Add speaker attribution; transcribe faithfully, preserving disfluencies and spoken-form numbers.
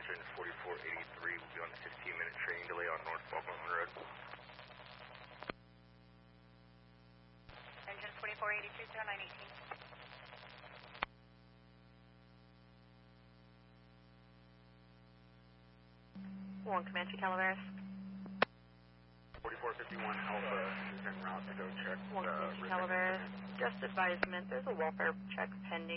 Speaker 1: engine forty-four eighty-three will be on a fifteen minute training delay on North Baltimore Road.
Speaker 2: Engine forty-four eighty-three, zero nine eighteen. One Comanche Calaveras.
Speaker 1: forty-four fifty-one Alpha is en route to go check
Speaker 2: One
Speaker 1: the
Speaker 2: Comanche
Speaker 1: written
Speaker 2: Calaveras.
Speaker 1: equipment.
Speaker 2: Just advisement, there's a welfare check pending.